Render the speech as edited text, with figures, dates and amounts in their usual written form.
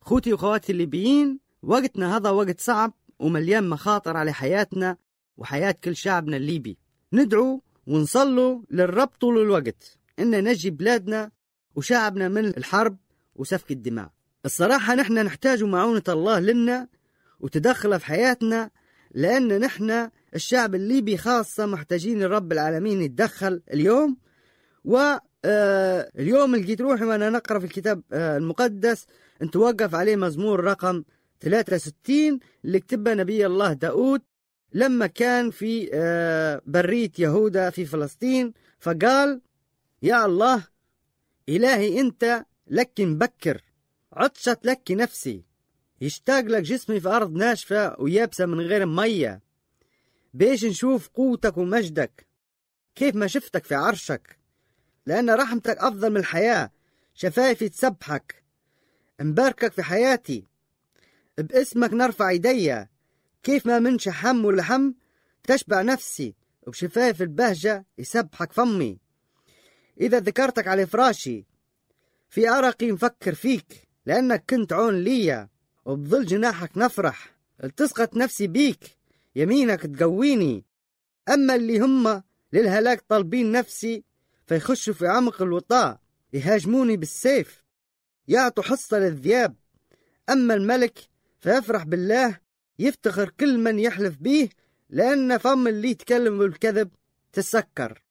خوتي وخواتي الليبيين، وقتنا هذا وقت صعب ومليان مخاطر على حياتنا وحياة كل شعبنا الليبي. ندعو ونصلوا للرب طول الوقت إن نجي بلادنا وشعبنا من الحرب وسفك الدماء. الصراحة نحن نحتاج معونة الله لنا وتدخله في حياتنا، لأن نحن الشعب الليبي خاصة محتاجين الرب العالمين يتدخل اليوم. واليوم لقيت روحي وأنا نقرأ في الكتاب المقدس أن توقف عليه مزمور رقم 63 اللي كتبه نبي الله داود لما كان في برية يهودا في فلسطين، فقال: يا الله إلهي أنت لك مبكر، عطشت لك نفسي، يشتاق لك جسمي في أرض ناشفة ويابسة من غير مية، بيش نشوف قوتك ومجدك كيف ما شفتك في عرشك، لأن رحمتك أفضل من الحياة، شفايفي تسبحك، مباركك في حياتي، باسمك نرفع يدي، كيف ما من شحم ولحم تشبع نفسي، وبشفايف البهجة يسبحك فمي. إذا ذكرتك على فراشي في أرقي مفكر فيك، لأنك كنت عون ليا، وبظل جناحك نفرح، التصقت نفسي بيك، يمينك تقويني. أما اللي هم للهلاك طالبين نفسي فيخشوا في عمق الوطاء، يهاجموني بالسيف، يعطوا حصة للذياب. أما الملك فيفرح بالله، يفتخر كل من يحلف به، لأن فم اللي يتكلم بالكذب تسكر.